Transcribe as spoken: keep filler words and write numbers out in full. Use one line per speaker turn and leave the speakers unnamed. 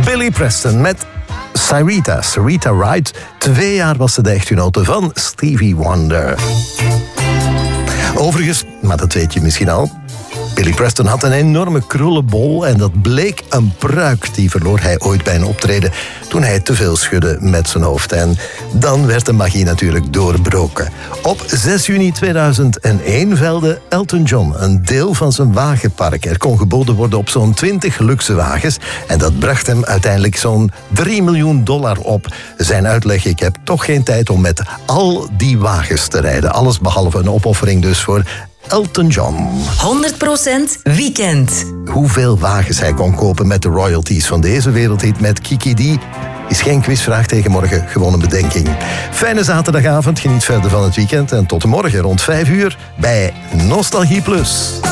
Billy Preston met Sarita, Sarita Wright. Twee jaar was ze de echtgenote van Stevie Wonder. Overigens, maar dat weet je misschien al, Billy Preston had een enorme krullenbol en dat bleek een pruik. Die verloor hij ooit bij een optreden toen hij te veel schudde met zijn hoofd. En dan werd de magie natuurlijk doorbroken. Op zes juni tweeduizend één velde Elton John een deel van zijn wagenpark. Er kon geboden worden op zo'n twintig luxe wagens en dat bracht hem uiteindelijk zo'n drie miljoen dollar op. Zijn uitleg: ik heb toch geen tijd om met al die wagens te rijden. Alles behalve een opoffering dus voor Elton John.
honderd procent weekend.
Hoeveel wagens hij kon kopen met de royalties van deze wereldhit met Kiki D is geen quizvraag tegen morgen, gewoon een bedenking. Fijne zaterdagavond, geniet verder van het weekend en tot morgen rond vijf uur bij Nostalgie Plus.